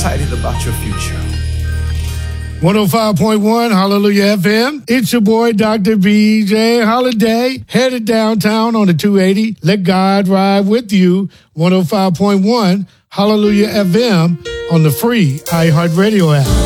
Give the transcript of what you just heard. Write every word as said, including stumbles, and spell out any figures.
excited about your future. one oh five point one, Hallelujah F M. It's your boy, Doctor B J Holiday, headed downtown on the two eighty. Let God ride with you. one oh five point one, Hallelujah F M on the free iHeartRadio app.